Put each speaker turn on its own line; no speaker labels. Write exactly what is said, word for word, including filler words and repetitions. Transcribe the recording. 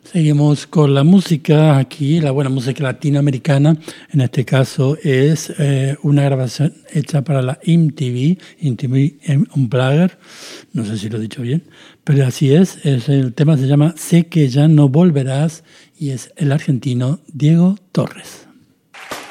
Seguimos con la música aquí, la buena música latinoamericana. En este caso es eh, una grabación hecha para la M T V, M T V Unplugged. No sé si lo he dicho bien, pero así es. es. El tema se llama Sé que ya no volverás y es el argentino Diego Torres.